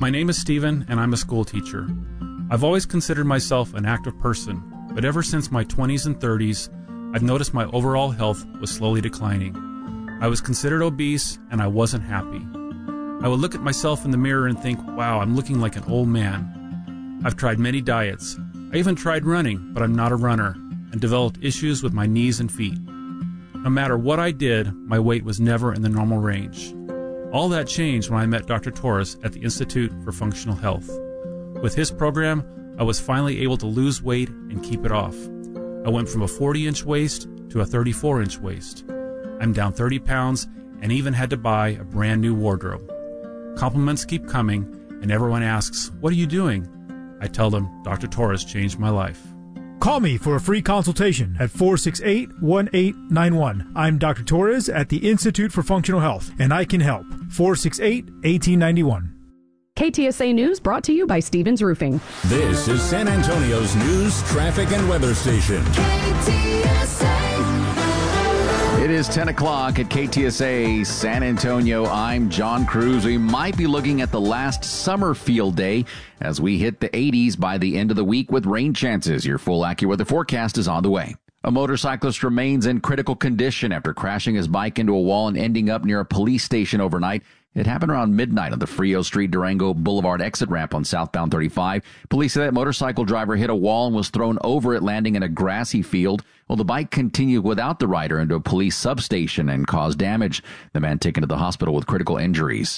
My name is Steven, and I'm a school teacher. I've always considered myself an active person, but ever since my 20s and 30s, I've noticed my overall health was slowly declining. I was considered obese, and I wasn't happy. I would look at myself in the mirror and think, wow, I'm looking like an old man. I've tried many diets. I even tried running, but I'm not a runner, and developed issues with my knees and feet. No matter what I did, my weight was never in the normal range. All that changed when I met Dr. Torres at the Institute for Functional Health. With his program, I was finally able to lose weight and keep it off. I went from a 40-inch waist to a 34-inch waist. I'm down 30 pounds and even had to buy a brand new wardrobe. Compliments keep coming, and everyone asks, "What are you doing?" I tell them, Dr. Torres changed my life. Call me for a free consultation at 468-1891. I'm Dr. Torres at the Institute for Functional Health, and I can help. 468-1891. KTSA News brought to you by Stevens Roofing. This is San Antonio's news, traffic, and weather station. KTSA. It is 10 o'clock at KTSA San Antonio. I'm John Cruz. We might be looking at the last summer field day as we hit the 80s by the end of the week with rain chances. Your full AccuWeather forecast is on the way. A motorcyclist remains in critical condition after crashing his bike into a wall and ending up near a police station overnight. It happened around midnight on the Frio Street Durango Boulevard exit ramp on southbound 35. Police say that motorcycle driver hit a wall and was thrown over it, landing in a grassy field. Well, the bike continued without the rider into a police substation and caused damage. The man taken to the hospital with critical injuries.